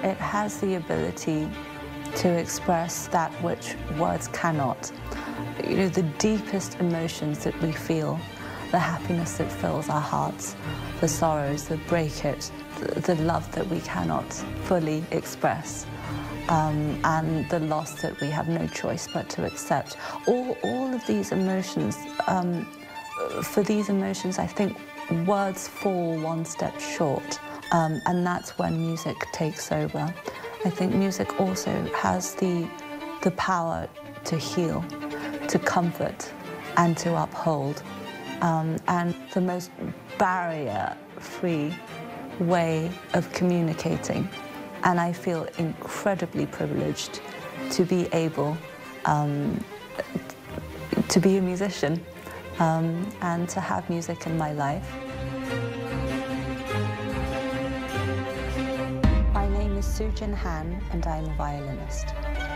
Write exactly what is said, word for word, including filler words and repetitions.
it has the ability to express that which words cannot. You know, the deepest emotions that we feel, the happiness that fills our hearts, the sorrows that break it, the, the love that we cannot fully express, um, and the loss that we have no choice but to accept. All, all of these emotions, um, for these emotions, I think words fall one step short, um, and that's when music takes over. I think music also has the, the power to heal, to comfort, and to uphold. Um, and the most barrier-free way of communicating. And I feel incredibly privileged to be able um, to be a musician um, and to have music in my life. My name is Soo Jin Han, and I'm a violinist.